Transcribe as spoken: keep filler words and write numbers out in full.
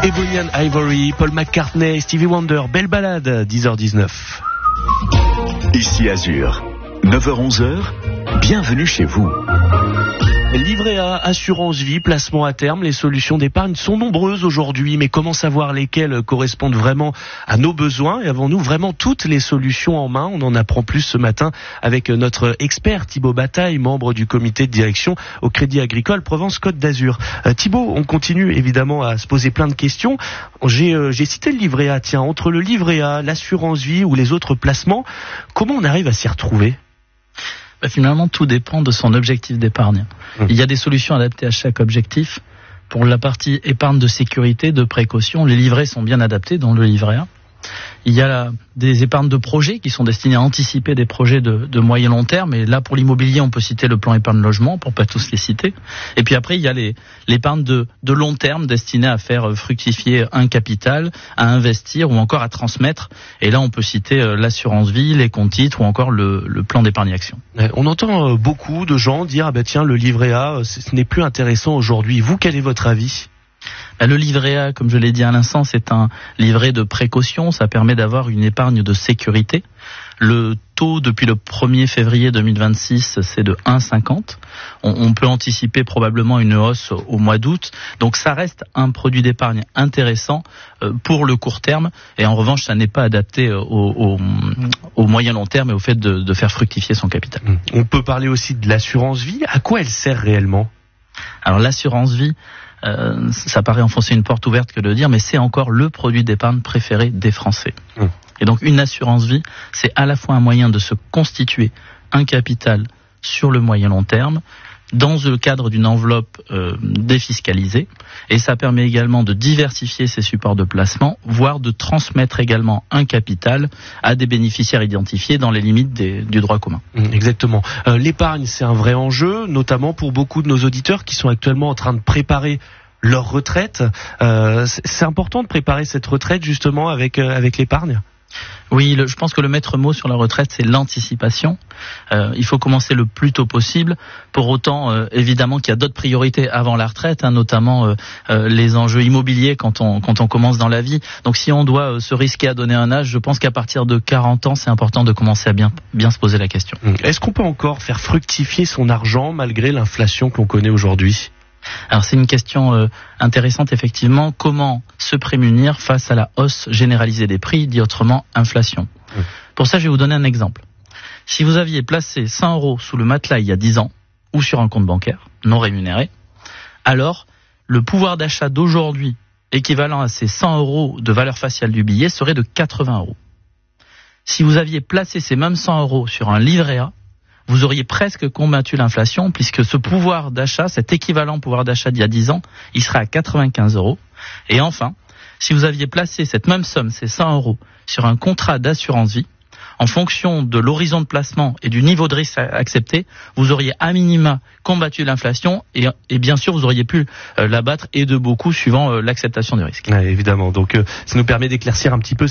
Ebony and Ivory, Paul McCartney, Stevie Wonder, belle balade, dix heures dix-neuf. Ici Azur, neuf heures onze, bienvenue chez vous. Livret A, assurance vie, placement à terme, les solutions d'épargne sont nombreuses aujourd'hui, mais comment savoir lesquelles correspondent vraiment à nos besoins et avons-nous vraiment toutes les solutions en main? On en apprend plus ce matin avec notre expert Thibaut Bataille, membre du comité de direction au Crédit Agricole Provence-Côte d'Azur. Euh, Thibaut, on continue évidemment à se poser plein de questions. J'ai, euh, j'ai cité le livret A. Tiens, entre le livret A, l'assurance vie ou les autres placements, comment on arrive à s'y retrouver? Bah, finalement, tout dépend de son objectif d'épargne. Mmh. Il y a des solutions adaptées à chaque objectif. Pour la partie épargne de sécurité, de précaution, les livrets sont bien adaptés dans le livret A. Il y a là, des épargnes de projets qui sont destinées à anticiper des projets de, de moyen long terme. Et là, pour l'immobilier, on peut citer le plan épargne logement, pour pas tous les citer. Et puis après, il y a les, l'épargne de, de long terme destinée à faire fructifier un capital, à investir ou encore à transmettre. Et là, on peut citer l'assurance vie, les comptes titres ou encore le, le plan d'épargne action. On entend beaucoup de gens dire, ah ben tiens, le livret A, ce n'est plus intéressant aujourd'hui. Vous, quel est votre avis ? Le livret A, comme je l'ai dit à l'instant, c'est un livret de précaution. Ça permet d'avoir une épargne de sécurité. Le taux depuis le premier février deux mille vingt-six, c'est de un virgule cinquante. On, on peut anticiper probablement une hausse au mois d'août. Donc ça reste un produit d'épargne intéressant pour le court terme. Et en revanche, ça n'est pas adapté au, au, au moyen long terme et au fait de, de faire fructifier son capital. On peut parler aussi de l'assurance vie. À quoi elle sert réellement ? Alors l'assurance vie, Euh, ça paraît enfoncer une porte ouverte que de dire, mais c'est encore le produit d'épargne préféré des Français. Mmh. Et donc une assurance vie, c'est à la fois un moyen de se constituer un capital sur le moyen long terme, dans le cadre d'une enveloppe euh, défiscalisée, et ça permet également de diversifier ses supports de placement, voire de transmettre également un capital à des bénéficiaires identifiés dans les limites des, du droit commun. Exactement. Euh, l'épargne, c'est un vrai enjeu, notamment pour beaucoup de nos auditeurs qui sont actuellement en train de préparer leur retraite. Euh, c'est important de préparer cette retraite justement avec, euh, avec l'épargne ? Oui, le, je pense que le maître mot sur la retraite, c'est l'anticipation. Euh, il faut commencer le plus tôt possible. Pour autant, euh, évidemment qu'il y a d'autres priorités avant la retraite, hein, notamment euh, euh, les enjeux immobiliers quand on, quand on commence dans la vie. Donc si on doit euh, se risquer à donner un âge, je pense qu'à partir de quarante ans, c'est important de commencer à bien, bien se poser la question. Est-ce qu'on peut encore faire fructifier son argent malgré l'inflation que l'on connaît aujourd'hui ? Alors c'est une question euh, intéressante effectivement. Comment se prémunir face à la hausse généralisée des prix, dit autrement inflation ? Mmh. Pour ça, je vais vous donner un exemple. Si vous aviez placé cent euros sous le matelas il y a dix ans ou sur un compte bancaire non rémunéré, alors le pouvoir d'achat d'aujourd'hui équivalent à ces cent euros de valeur faciale du billet serait de quatre-vingts euros. Si vous aviez placé ces mêmes cent euros sur un livret A, vous auriez presque combattu l'inflation puisque ce pouvoir d'achat, cet équivalent pouvoir d'achat d'il y a dix ans, il serait à quatre-vingt-quinze euros. Et enfin, si vous aviez placé cette même somme, ces cent euros, sur un contrat d'assurance vie, en fonction de l'horizon de placement et du niveau de risque accepté, vous auriez à minima combattu l'inflation et, et bien sûr vous auriez pu euh, l'abattre et de beaucoup suivant euh, l'acceptation du risque. Ouais, évidemment, donc euh, ça nous permet d'éclaircir un petit peu